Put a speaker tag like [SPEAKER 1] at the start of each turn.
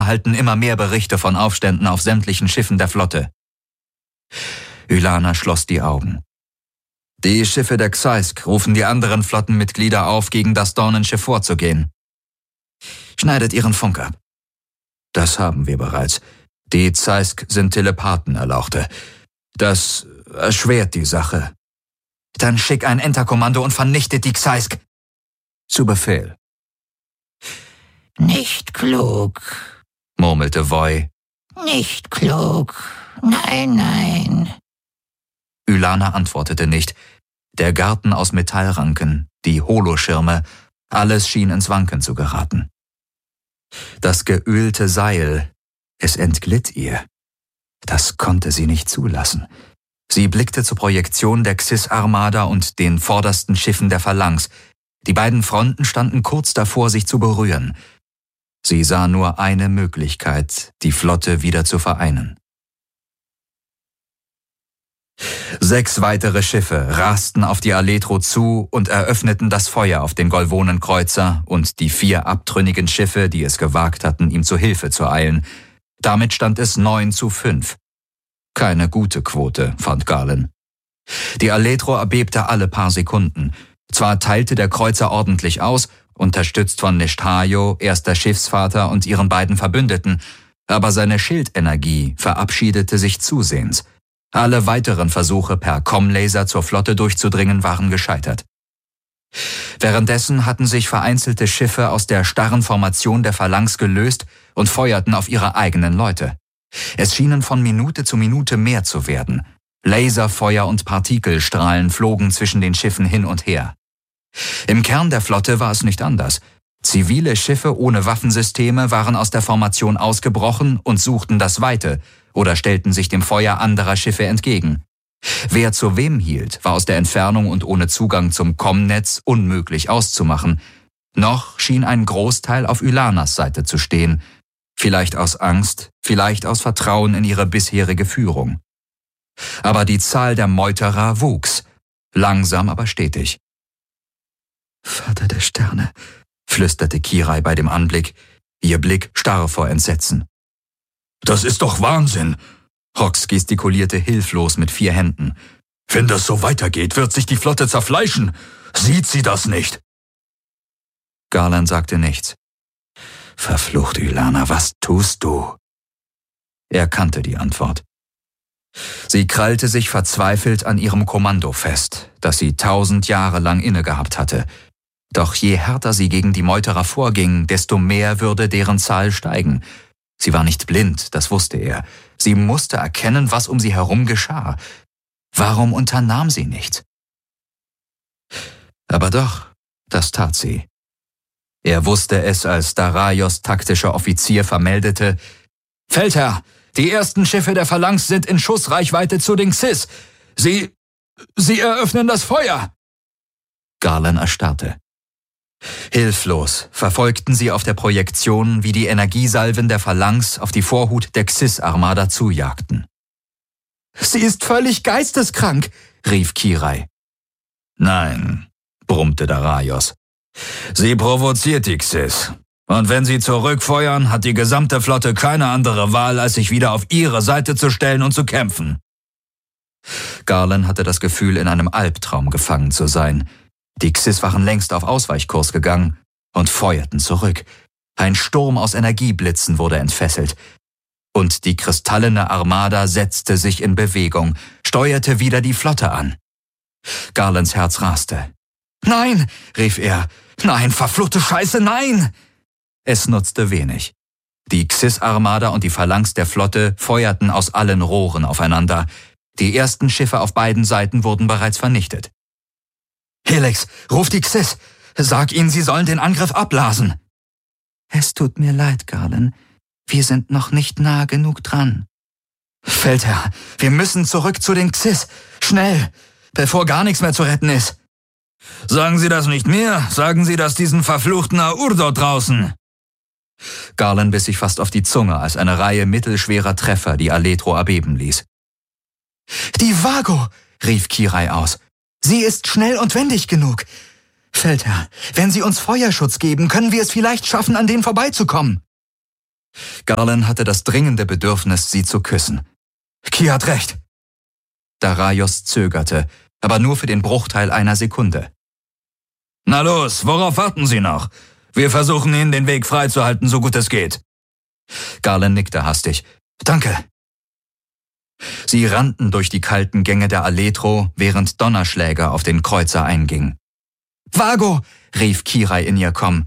[SPEAKER 1] erhalten immer mehr Berichte von Aufständen auf sämtlichen Schiffen der Flotte. Ylana schloss die Augen. Die Schiffe der Xaisk rufen die anderen Flottenmitglieder auf, gegen das Dornenschiff vorzugehen. Schneidet ihren Funk ab. Das haben wir bereits. Die Xaisk sind Telepathen, Erlauchte. Das erschwert die Sache. Dann schick ein Enterkommando und vernichtet die Xaisk. Zu Befehl.
[SPEAKER 2] Nicht klug,
[SPEAKER 1] murmelte Voi.
[SPEAKER 2] Nicht klug. Nein, nein.
[SPEAKER 1] Ylana antwortete nicht. Der Garten aus Metallranken, die Holoschirme, alles schien ins Wanken zu geraten. Das geölte Seil, es entglitt ihr. Das konnte sie nicht zulassen. Sie blickte zur Projektion der Xis-Armada und den vordersten Schiffen der Phalanx. Die beiden Fronten standen kurz davor, sich zu berühren. Sie sah nur eine Möglichkeit, die Flotte wieder zu vereinen. 6 weitere Schiffe rasten auf die Aletro zu und eröffneten das Feuer auf den Golvonen-Kreuzer und die 4 abtrünnigen Schiffe, die es gewagt hatten, ihm zu Hilfe zu eilen. Damit stand es 9:5. Keine gute Quote, fand Galen. Die Aletro erbebte alle paar Sekunden. Zwar teilte der Kreuzer ordentlich aus, unterstützt von Nesthajo, erster Schiffsvater und ihren beiden Verbündeten, aber seine Schildenergie verabschiedete sich zusehends. Alle weiteren Versuche, per Comm-Laser zur Flotte durchzudringen, waren gescheitert. Währenddessen hatten sich vereinzelte Schiffe aus der starren Formation der Phalanx gelöst und feuerten auf ihre eigenen Leute. Es schienen von Minute zu Minute mehr zu werden. Laserfeuer und Partikelstrahlen flogen zwischen den Schiffen hin und her. Im Kern der Flotte war es nicht anders. Zivile Schiffe ohne Waffensysteme waren aus der Formation ausgebrochen und suchten das Weite oder stellten sich dem Feuer anderer Schiffe entgegen. Wer zu wem hielt, war aus der Entfernung und ohne Zugang zum Comm-Netz unmöglich auszumachen. Noch schien ein Großteil auf Ylanas Seite zu stehen. Vielleicht aus Angst, vielleicht aus Vertrauen in ihre bisherige Führung. Aber die Zahl der Meuterer wuchs, langsam aber stetig. »Vater der Sterne«, flüsterte Kirai bei dem Anblick, ihr Blick starr vor Entsetzen.
[SPEAKER 3] »Das ist doch Wahnsinn!«
[SPEAKER 1] Hox gestikulierte hilflos mit 4 Händen.
[SPEAKER 3] »Wenn das so weitergeht, wird sich die Flotte zerfleischen. Sieht sie das nicht?«
[SPEAKER 1] Garland sagte nichts. »Verflucht, Ylana, was tust du?« Er kannte die Antwort. Sie krallte sich verzweifelt an ihrem Kommando fest, das sie 1000 Jahre lang innegehabt hatte. Doch je härter sie gegen die Meuterer vorging, desto mehr würde deren Zahl steigen. Sie war nicht blind, das wusste er. Sie musste erkennen, was um sie herum geschah. Warum unternahm sie nichts? Aber doch, das tat sie. Er wusste es, als Daraios taktischer Offizier vermeldete: »Feldherr, die ersten Schiffe der Phalanx sind in Schussreichweite zu den Xis. Sie eröffnen das Feuer!« Garland erstarrte. Hilflos verfolgten sie auf der Projektion, wie die Energiesalven der Phalanx auf die Vorhut der Xis-Armada zujagten. »Sie ist völlig geisteskrank«, rief Kirai.
[SPEAKER 3] »Nein«, brummte Daraios. »Sie provoziert die Xis. Und wenn sie zurückfeuern, hat die gesamte Flotte keine andere Wahl, als sich wieder auf ihre Seite zu stellen und zu kämpfen.«
[SPEAKER 1] Garland hatte das Gefühl, in einem Albtraum gefangen zu sein. Die Xis waren längst auf Ausweichkurs gegangen und feuerten zurück. Ein Sturm aus Energieblitzen wurde entfesselt. Und die kristallene Armada setzte sich in Bewegung, steuerte wieder die Flotte an. Garlands Herz raste. »Nein«, rief er. »Nein, verfluchte Scheiße, nein!« Es nutzte wenig. Die Xis-Armada und die Phalanx der Flotte feuerten aus allen Rohren aufeinander. Die ersten Schiffe auf beiden Seiten wurden bereits vernichtet. »Helix, ruf die Xis! Sag ihnen, sie sollen den Angriff abblasen!« »Es tut mir leid, Garland. Wir sind noch nicht nah genug dran.« »Feldherr, wir müssen zurück zu den Xis! Schnell, bevor gar nichts mehr zu retten ist!«
[SPEAKER 3] »Sagen Sie das nicht mir, sagen Sie das diesen verfluchten Aur dort draußen!«
[SPEAKER 1] Garland biss sich fast auf die Zunge, als eine Reihe mittelschwerer Treffer die Aletro erbeben ließ. »Die Vago«, rief Kirai aus. »Sie ist schnell und wendig genug. Feldherr, wenn Sie uns Feuerschutz geben, können wir es vielleicht schaffen, an denen vorbeizukommen.« Garland hatte das dringende Bedürfnis, sie zu küssen. »Ki hat recht!« Daraios zögerte, aber nur für den Bruchteil einer Sekunde.
[SPEAKER 3] »Na los, worauf warten Sie noch? Wir versuchen Ihnen den Weg freizuhalten, so gut es geht.«
[SPEAKER 1] Garland nickte hastig. »Danke.« Sie rannten durch die kalten Gänge der Aletro, während Donnerschläge auf den Kreuzer eingingen. »Vago!« rief Kirai in ihr Komm.